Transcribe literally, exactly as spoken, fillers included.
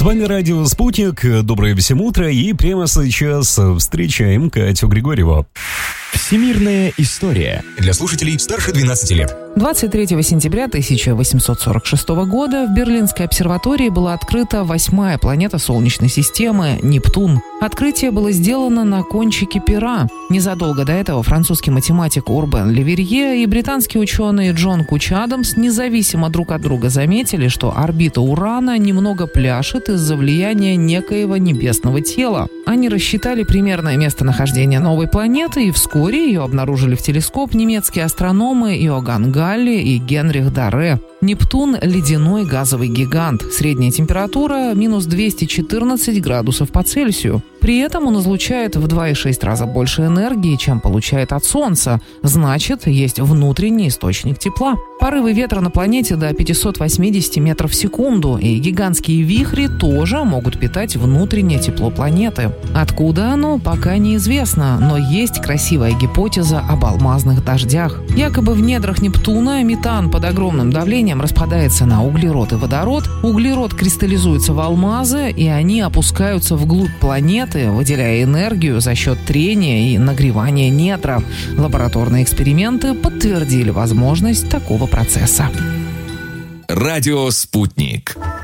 вами радио «Спутник». Доброе всем утро. И прямо сейчас встречаем Катю Григорьеву. Всемирная история. Для слушателей старше двенадцати лет. двадцать третьего сентября тысяча восемьсот сорок шестого года в Берлинской обсерватории была открыта восьмая планета Солнечной системы – Нептун. Открытие было сделано на кончике пера. Незадолго до этого французский математик Урбен Леверье и британский ученый Джон Куч Адамс независимо друг от друга заметили, что орбита Урана немного пляшет из-за влияния некоего небесного тела. Они рассчитали примерное местонахождение новой планеты, и вскоре ее обнаружили в телескоп немецкие астрономы Иоганн Галли и Генрих Дарре. Нептун – ледяной газовый гигант. Средняя температура – минус двести четырнадцать градусов по Цельсию. При этом он излучает в два и шесть раза больше энергии, чем получает от Солнца. Значит, есть внутренний источник тепла. Порывы ветра на планете до пятьсот восемьдесят метров в секунду, и гигантские вихри тоже могут питать внутреннее тепло планеты. Откуда оно, пока неизвестно, но есть красивая гипотеза об алмазных дождях. Якобы в недрах Нептуна метан под огромным давлением распадается на углерод и водород, углерод кристаллизуется в алмазы, и они опускаются вглубь планеты, выделяя энергию за счет трения и нагревания недра. Лабораторные эксперименты подтвердили возможность такого процесса. Радио «Спутник».